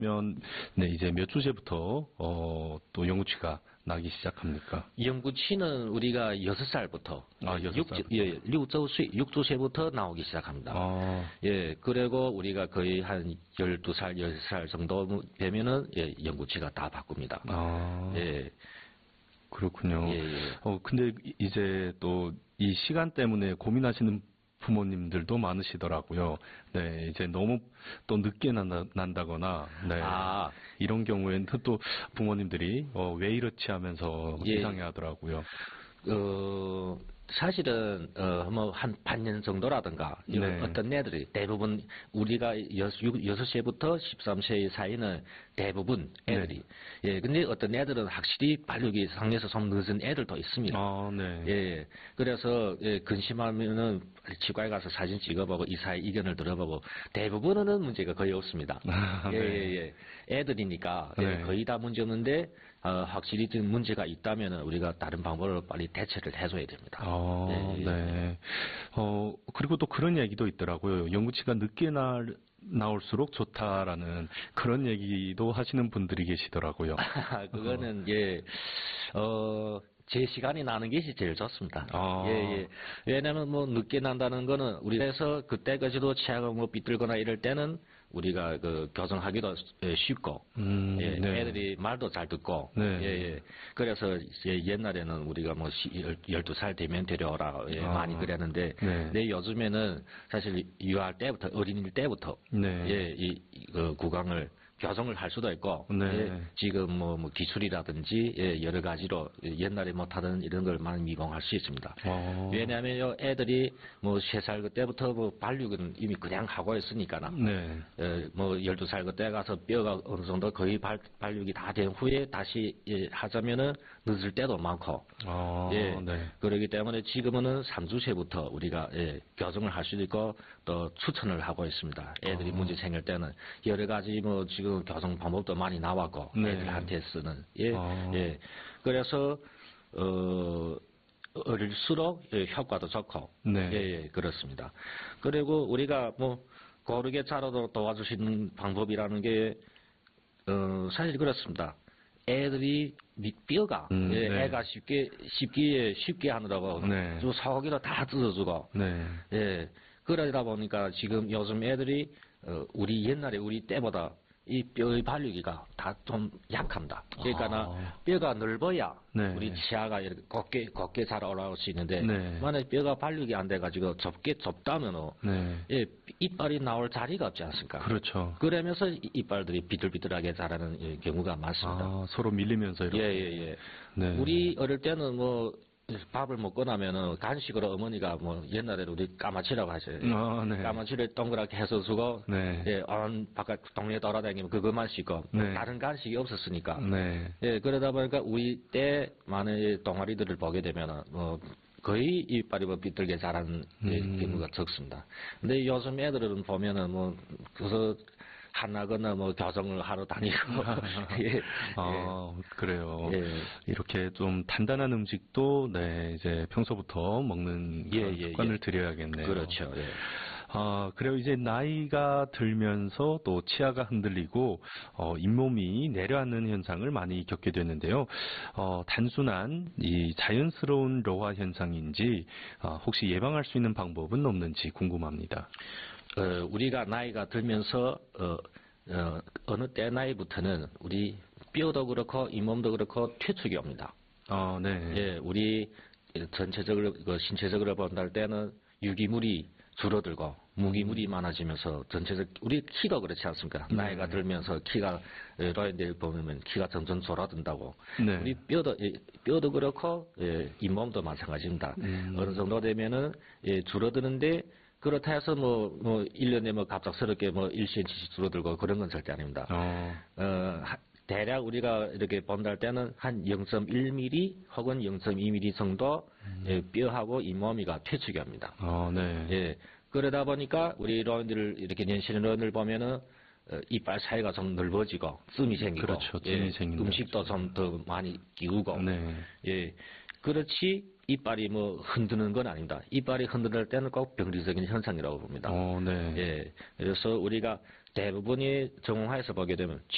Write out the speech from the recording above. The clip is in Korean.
네, 이제 몇 주제부터, 또 영구치가 나기 시작합니까? 영구치는 우리가 6살부터. 아, 6살부터. 예, 6주세부터 나오기 시작합니다. 아. 예, 그리고 우리가 거의 한 12살, 10살 정도 되면은, 예, 영구치가 다 바꿉니다. 아. 예. 그렇군요. 예, 예. 근데 이제 또 이 시간 때문에 고민하시는 부모님들도 많으시더라고요. 네, 이제 너무 또 늦게 난다거나, 네. 아. 이런 경우에는 또 부모님들이, 왜 이렇지 하면서 예. 이상해 하더라고요. 사실은, 뭐, 한 반년 정도라든가, 네. 어떤 애들이 대부분, 우리가 6세부터 13세 사이는 대부분 애들이. 네. 예, 근데 어떤 애들은 확실히 발육이 상에서 좀 늦은 애들도 있습니다. 아, 네. 예, 그래서, 예, 근심하면은 치과에 가서 사진 찍어보고 이사의 의견을 들어보고 대부분은 문제가 거의 없습니다. 아, 예, 네. 예, 예. 애들이니까 예, 네. 거의 다 문제 없는데, 확실히 좀 문제가 있다면은 우리가 다른 방법으로 빨리 대처를 해줘야 됩니다. 아, 예, 예. 네. 그리고 또 그런 얘기도 있더라고요. 영구치가 늦게 나올수록 좋다라는 그런 얘기도 하시는 분들이 계시더라고요. 그거는, 예, 제 시간이 나는 것이 제일 좋습니다. 아. 예, 예. 왜냐면 뭐 늦게 난다는 거는 우리에서 그때까지도 치아가 뭐 삐뚤거나 이럴 때는 우리가 그 교정하기도 쉽고, 예, 네. 애들이 말도 잘 듣고, 네. 예, 예. 그래서 옛날에는 우리가 뭐 12살 되면 데려오라, 예, 아. 많이 그랬는데, 네. 근데 요즘에는 사실 유아할 때부터, 어린이 때부터, 네. 예, 그 구강을 교정을 할 수도 있고, 네. 예, 지금 뭐 기술이라든지, 예, 여러 가지로 옛날에 못하던 이런 걸 많이 미봉할 수 있습니다. 왜냐하면 애들이 뭐 3살 그때부터 뭐 발육은 이미 그냥 하고 있으니까나, 네. 뭐 12살 그때 가서 뼈가 어느 정도 거의 발육이 다 된 후에 다시 예, 하자면은 늦을 때도 많고, 아, 예, 네. 그렇기 때문에 지금은 3주세부터 우리가 예, 교정을 할 수도 있고 또 추천을 하고 있습니다. 애들이 문제 생길 때는 여러 가지 뭐 지금 교정 방법도 많이 나왔고 네. 애들한테 쓰는 예, 아. 예, 그래서 어릴수록 예, 효과도 좋고 네. 예, 예, 그렇습니다. 그리고 우리가 뭐 고르게 자라도 도와주시는 방법이라는 게 사실 그렇습니다. 애들이 뼈가 예, 네. 애가 쉽게 하느라고 네. 좀 소고기로 다 뜯어주고 네. 예, 그러다 보니까 지금 요즘 애들이 우리 옛날에 우리 때보다 이 뼈의 발육이가 다 좀 약합니다. 그러니까 뼈가 넓어야 네. 우리 치아가 이렇게 곱게 잘 올라올 수 있는데 네. 만약 뼈가 발육이 안 돼가지고 좁다면은 네. 예, 이빨이 나올 자리가 없지 않습니까? 그렇죠. 그러면서 이빨들이 비뚤비뚤하게 자라는 예, 경우가 많습니다. 아, 서로 밀리면서 이렇게. 예. 네. 우리 어릴 때는 뭐 밥을 먹고 나면은 간식으로 어머니가 뭐 옛날에 우리 까마치라고 하셔요. 아, 네. 까마치를 동그랗게 해서 주고 네. 예, 바깥 동네 돌아다니면 그것만 씻고 네. 다른 간식이 없었으니까. 네. 예, 그러다 보니까 우리 때 많은 동아리들을 보게 되면은 뭐 거의 이빨이 뭐 삐뚤게 자라는 예, 경우가 적습니다. 근데 요즘 애들은 보면은 뭐 그래서 한나거나 뭐 교정을 하러 다니고 예. 아, 그래요. 예. 이렇게 좀 단단한 음식도 네, 이제 평소부터 먹는 그런 예, 습관을 예. 들여야겠네요. 그렇죠. 예. 그래요. 이제 나이가 들면서 또 치아가 흔들리고, 잇몸이 내려앉는 현상을 많이 겪게 되는데요. 단순한 이 자연스러운 로화 현상인지, 혹시 예방할 수 있는 방법은 없는지 궁금합니다. 우리가 나이가 들면서, 어느 때 나이부터는 우리 뼈도 그렇고 잇몸도 그렇고 퇴축이 옵니다. 네. 예, 우리 전체적으로, 신체적으로 본다 할 때는 유기물이 줄어들고 무기물이 많아지면서 전체적 우리 키도 그렇지 않습니까? 나이가 들면서 키가 로인들 보면 키가 점점 줄어든다고. 네. 우리 뼈도 그렇고 예, 잇몸도 마찬가지입니다. 어느 정도 되면은 예, 줄어드는데 그렇다 해서 뭐 1년에 뭐 갑작스럽게 뭐 1cm씩 줄어들고 그런 건 절대 아닙니다. 대략 우리가 이렇게 본다 할 때는 한 0.1mm 혹은 0.2mm 정도 예, 뼈하고 잇몸이가 퇴축이 합니다. 네. 예, 그러다 보니까 우리 로인들을 이렇게 년轻로인을 보면은 이빨 사이가 좀 넓어지고 뜸이 생기고 그렇죠. 뜸이 예, 생긴다. 음식도 좀 더 많이 끼우고 네. 예, 그렇지 이빨이 뭐 흔드는 건 아닙니다. 이빨이 흔들 때는 꼭 병리적인 현상이라고 봅니다. 네. 예, 그래서 우리가 대부분이 정형화해서 보게 되면